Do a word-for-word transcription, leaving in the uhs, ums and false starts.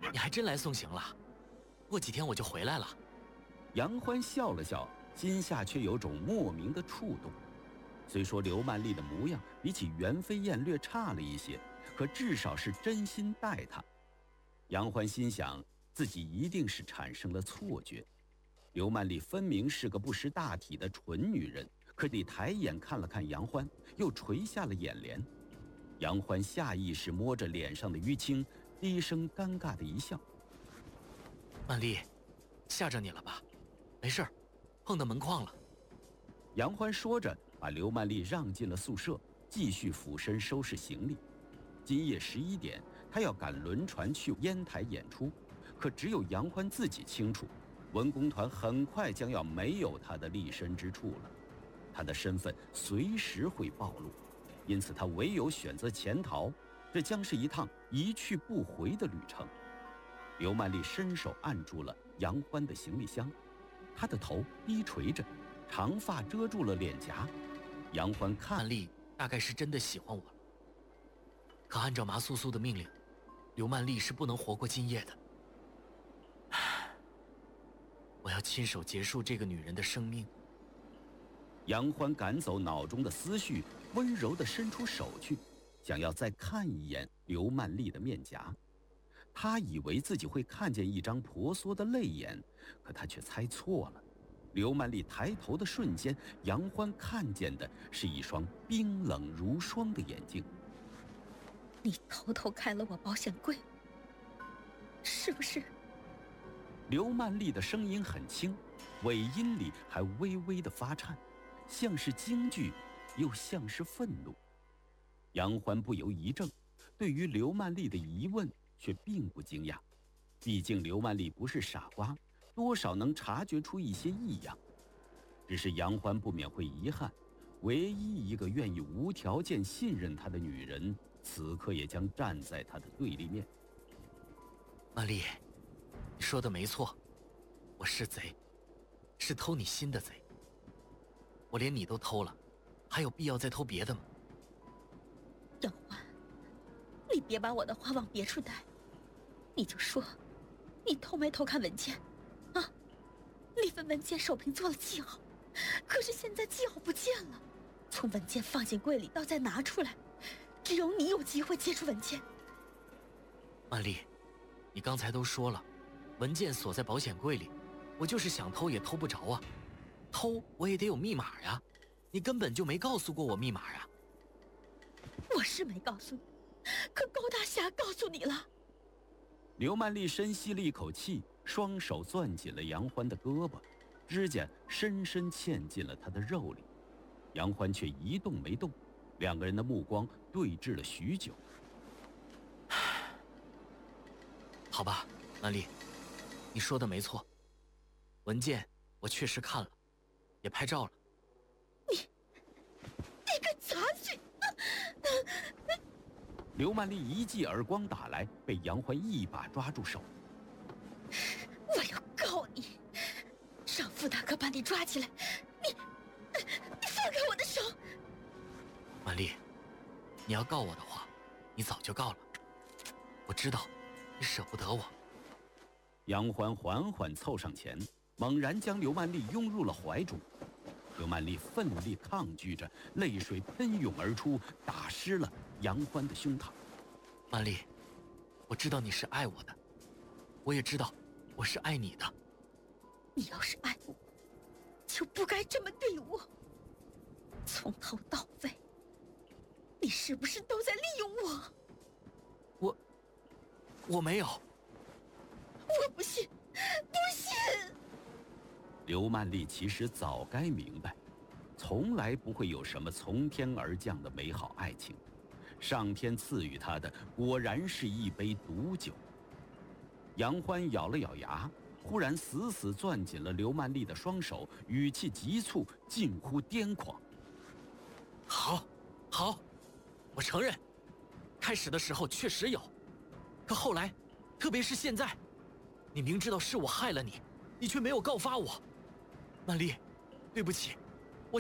你还真来送行了，过几天我就回来了。 杨欢笑了笑，心下却有种莫名的触动。虽说刘曼丽的模样比起袁飞燕略差了一些，可至少是真心待她。杨欢心想，自己一定是产生了错觉。刘曼丽分明是个不识大体的蠢女人，可得抬眼看了看杨欢，又垂下了眼帘。杨欢下意识摸着脸上的淤青，低声尴尬的一笑：“ 曼丽，吓着你了吧？没事，碰到门框了。” 杨欢说着，把刘曼丽让进了宿舍，继续俯身收拾行李。今夜十一点，他要赶轮船去烟台演出，可只有杨欢自己清楚，文工团很快将要没有他的立身之处了，他的身份随时会暴露，因此他唯有选择潜逃，这将是一趟一去不回的旅程。刘曼丽伸手按住了杨欢的行李箱，他的头低垂着，长发遮住了脸颊。杨欢看曼丽大概是真的喜欢我了，可按照麻素素的命令，刘曼丽是不能活过今夜的。我要亲手结束这个女人的生命。 杨欢赶走脑中的思绪，温柔地伸出手去，想要再看一眼刘曼丽的面颊。他以为自己会看见一张婆娑的泪眼，可他却猜错了。刘曼丽抬头的瞬间，杨欢看见的是一双冰冷如霜的眼睛。 你偷偷开了我保险柜，是不是？ 刘曼丽的声音很轻，尾音里还微微的发颤，像是惊惧，又像是愤怒。杨欢不由一怔，对于刘曼丽的疑问却并不惊讶，毕竟刘曼丽不是傻瓜，多少能察觉出一些异样。只是杨欢不免会遗憾，唯一一个愿意无条件信任他的女人，此刻也将站在他的对立面。 曼丽，你说的没错，我是贼，是偷你心的贼。我连你都偷了，还有必要再偷别的吗？ 杨欢，你别把我的话往别处带，你就说，你偷没偷看文件？啊，那份文件手平做了记号，可是现在记号不见了，从文件放进柜里到再拿出来，只有你有机会接触文件。 曼丽，你刚才都说了，文件锁在保险柜里，我就是想偷也偷不着啊，偷我也得有密码呀，你根本就没告诉过我密码呀。 我是没告诉你，可高大侠告诉你了。 刘曼丽深吸了一口气，双手攥紧了杨欢的胳膊，指甲深深嵌进了他的肉里。杨欢却一动没动，两个人的目光对峙了许久。 好吧，曼丽，你说的没错，文件我确实看了，也拍照了。 你，你个杂碎！ 刘曼丽一记耳光打来，被杨欢一把抓住手。 我要告你，让傅大哥把你抓起来！你，你放开我的手！ 曼丽，你要告我的话，你早就告了。我知道，你舍不得我。 杨欢缓缓凑上前，猛然将刘曼丽拥入了怀中。刘曼丽奋力抗拒着，泪水喷涌而出，打湿了杨欢的胸膛。 曼丽，我知道你是爱我的，我也知道我是爱你的。 你要是爱我，就不该这么对我。从头到尾，你是不是都在利用我？ 我，我没有。 我不信，不信！ 刘曼丽其实早该明白，从来不会有什么从天而降的美好爱情，上天赐予她的果然是一杯毒酒。杨欢咬了咬牙，忽然死死攥紧了刘曼丽的双手，语气急促，近乎癫狂。 好，好，我承认，开始的时候确实有，可后来，特别是现在，你明知道是我害了你，你却没有告发我。曼丽，对不起，